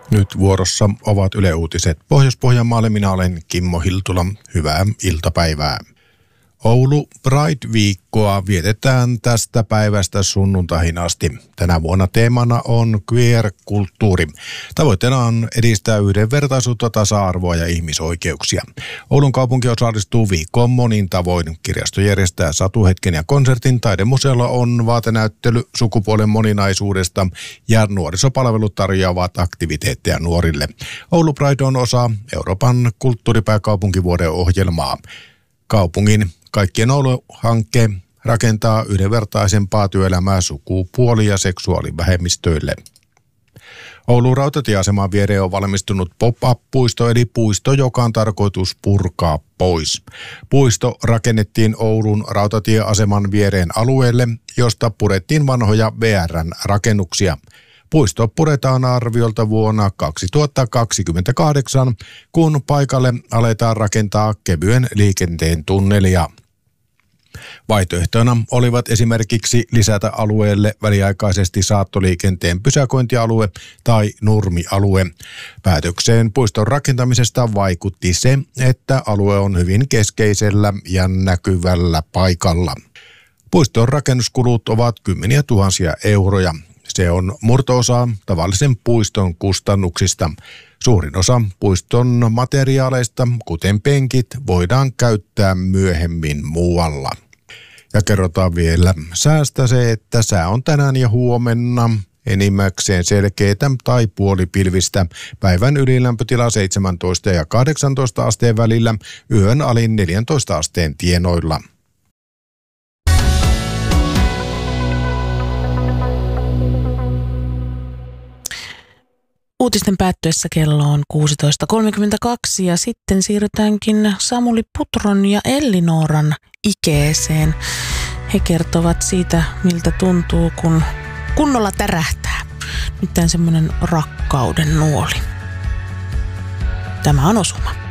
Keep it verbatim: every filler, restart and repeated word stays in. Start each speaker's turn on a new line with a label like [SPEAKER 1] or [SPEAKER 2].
[SPEAKER 1] Nyt vuorossa ovat Yle Uutiset Pohjois-Pohjanmaalle. Minä olen Kimmo Hiltula. Hyvää iltapäivää. Oulu Pride-viikkoa vietetään tästä päivästä sunnuntaihin asti. Tänä vuonna teemana on queer-kulttuuri. Tavoitteena on edistää yhdenvertaisuutta, tasa-arvoa ja ihmisoikeuksia. Oulun kaupunki osallistuu viikkoon monin tavoin. Kirjasto järjestää satuhetken ja konsertin, taidemuseolla on vaatenäyttely sukupuolen moninaisuudesta ja nuorisopalvelut tarjoavat aktiviteetteja nuorille. Oulu Pride on osa Euroopan kulttuuripääkaupunkivuoden ohjelmaa. Kaupungin Kaikkien Oulu-hankke rakentaa yhdenvertaisempaa työelämää sukupuoli- ja seksuaalivähemmistöille. Oulun rautatieaseman viereen on valmistunut pop-up-puisto, eli puisto, joka on tarkoitus purkaa pois. Puisto rakennettiin Oulun rautatieaseman viereen alueelle, josta purettiin vanhoja V R:n rakennuksia. Puisto puretaan arviolta vuonna kaksituhattakaksikymmentäkahdeksan, kun paikalle aletaan rakentaa kevyen liikenteen tunnelia. Vaihtoehtoina olivat esimerkiksi lisätä alueelle väliaikaisesti saattoliikenteen pysäköintialue tai nurmialue. Päätökseen puiston rakentamisesta vaikutti se, että alue on hyvin keskeisellä ja näkyvällä paikalla. Puiston rakennuskulut ovat kymmeniä tuhansia euroja. Se on murto-osa tavallisen puiston kustannuksista. Suurin osa puiston materiaaleista, kuten penkit, voidaan käyttää myöhemmin muualla. Ja kerrotaan vielä säästä se, että sää on tänään ja huomenna enimmäkseen selkeätä tai puolipilvistä. Päivän ylilämpötila seitsemäntoista ja kahdeksantoista asteen välillä, yön alin neljäntoista asteen tienoilla.
[SPEAKER 2] Uutisten päättyessä kello on kuusitoista kolmekymmentäkaksi ja sitten siirrytäänkin Samuli Putron ja Ellinooran ikeeseen. He kertovat siitä, miltä tuntuu, kun kunnolla tärähtää. Nyt semmoinen rakkauden nuoli. Tämä on Osuma.